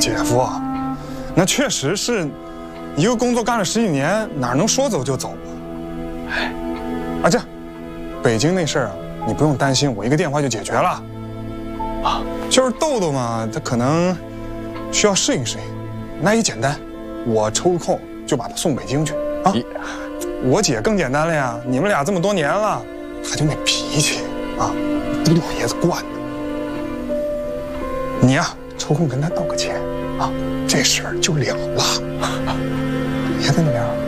姐夫，那确实是一个工作干了10几年，哪能说走就走啊？哎，啊这，北京那事儿啊，你不用担心，我一个电话就解决了。啊，就是豆豆嘛，他可能需要适应适应，那也简单，我抽空就把他送北京去啊。我姐更简单了呀，你们俩这么多年了，她就那脾气啊，老爷子惯的。你呀，抽空跟她道个歉啊，这事儿就了了。别在那边。